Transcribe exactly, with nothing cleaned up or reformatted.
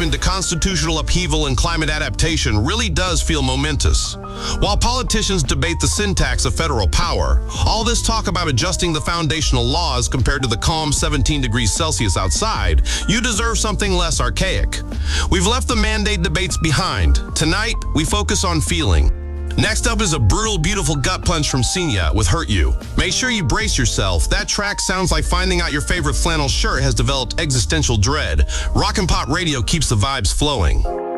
dive into constitutional upheaval and climate adaptation really does feel momentous. While politicians debate the syntax of federal power, all this talk about adjusting the foundational laws compared to the calm seventeen degrees Celsius outside, you deserve something less archaic. We've left the mandate debates behind. Tonight, we focus on feeling. Next up is a brutal, beautiful gut punch from Senya with Hurt You. Make sure you brace yourself. That track sounds like finding out your favorite flannel shirt has developed existential dread. Rock and Pop Radio keeps the vibes flowing.